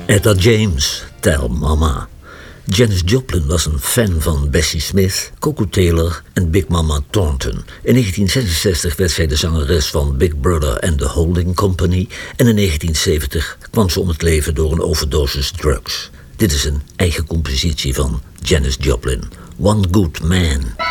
Etta James, Tell Mama. Janis Joplin was een fan van Bessie Smith, Coco Taylor en Big Mama Thornton. In 1966 werd zij de zangeres van Big Brother and the Holding Company en in 1970 kwam ze om het leven door een overdosis drugs. Dit is een eigen compositie van Janis Joplin, One Good Man.